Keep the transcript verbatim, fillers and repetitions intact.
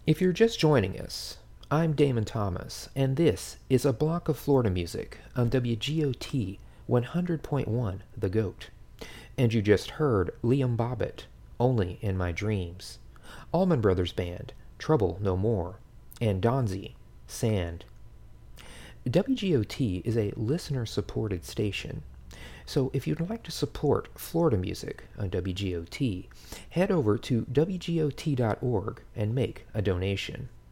If you're just joining us, I'm Damon Thomas, and this is a block of Florida music on W G O T one hundred point one The Goat. And you just heard Liam Bobbitt, Only in My Dreams, Allman Brothers Band, Trouble No More, and Donzi, Sand. W G O T is a listener-supported station, so if you'd like to support Florida music on W G O T, head over to W G O T dot org and make a donation.